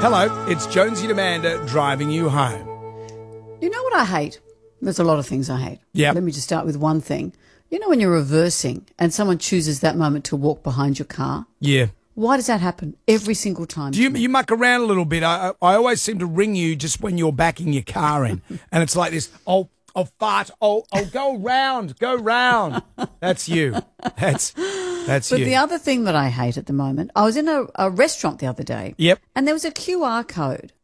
Hello, it's Jonesy and Amanda driving you home. You know what I hate? There's a lot of things I hate. Yeah. Let me just start with one thing. You know when you're reversing and someone chooses that moment to walk behind your car? Yeah. Why does that happen every single time? Do you muck around a little bit? I always seem to ring you just when you're backing your car in. And it's like this, I'll fart, I'll go round. That's you. That's But you. the other thing that I hate at the moment, I was in a restaurant the other day. Yep. And there was a QR code.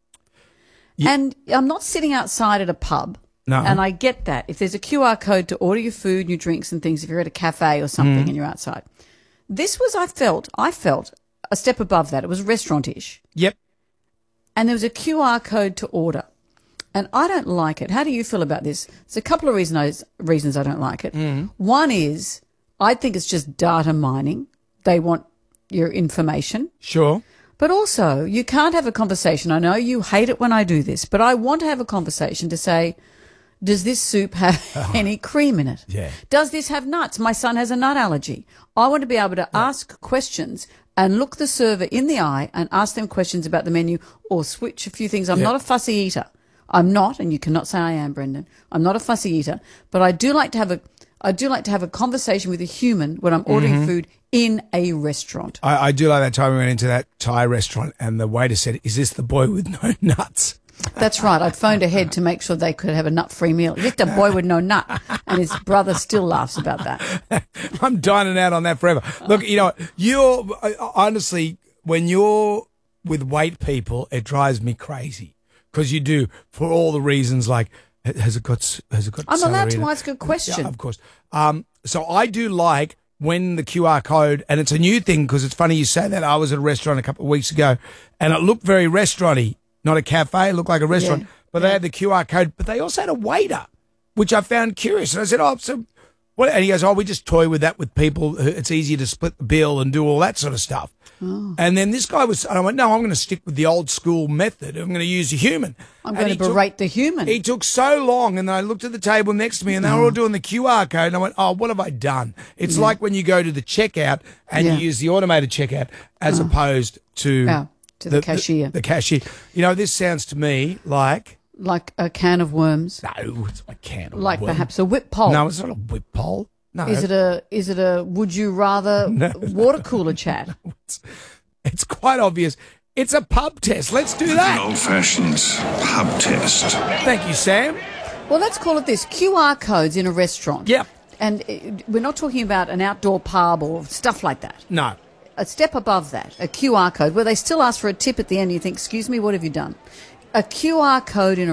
Yep. And I'm not sitting outside at a pub. No. And I get that. If there's a QR code to order your food and your drinks and things, if you're at a cafe or something and you're outside. This was, I felt a step above that. It was restaurant-ish. Yep. And there was a QR code to order. And I don't like it. How do you feel about this? There's a couple of reasons I don't like it. One is I think it's just data mining. They want your information. Sure. But also, you can't have a conversation. I know you hate it when I do this, but I want to have a conversation to say, does this soup have any cream in it? Yeah. Does this have nuts? My son has a nut allergy. I want to be able to ask questions and look the server in the eye and ask them questions about the menu or switch a few things. I'm not a fussy eater. I'm not, and you cannot say I am, Brendan. I'm not a fussy eater, but I do like to have a conversation with a human when I'm ordering food in a restaurant. I do like that time we went into that Thai restaurant and the waiter said, "Is this the boy with no nuts?" That's right. I'd phoned ahead to make sure they could have a nut-free meal. Just a boy with no nut. And his brother still laughs about that. I'm dining out on that forever. Look, you know, honestly, when you're with weight people, it drives me crazy because you do for all the reasons like, has it got I'm allowed celery in to it? ask a question. Yeah, of course. So I do like when the QR code, and it's a new thing because it's funny you say that. I was at a restaurant a couple of weeks ago and it looked very restaurant-y. Not a cafe, it looked like a restaurant, but they had the QR code, but they also had a waiter, which I found curious. And I said, so what? And he goes, we just toy with that with people. It's easier to split the bill and do all that sort of stuff. Oh. And then this guy and I went, no, I'm going to stick with the old school method. I'm going to use a human. I'm going to berate the human. He took so long, and then I looked at the table next to me, and they were all doing the QR code, and I went, what have I done? It's like when you go to the checkout and you use the automated checkout as opposed to... To the cashier. The cashier. You know, this sounds to me like... Like a can of worms. No, it's a can of worms. Like perhaps a whip pole. No, it's not a whip pole. No. Is it a would you rather water cooler chat? It's quite obvious. It's a pub test. Let's do that. An old-fashioned pub test. Thank you, Sam. Well, let's call it this. QR codes in a restaurant. Yep. And we're not talking about an outdoor pub or stuff like that. No. A step above that, a QR code, where they still ask for a tip at the end. You think, excuse me, what have you done? A QR code in a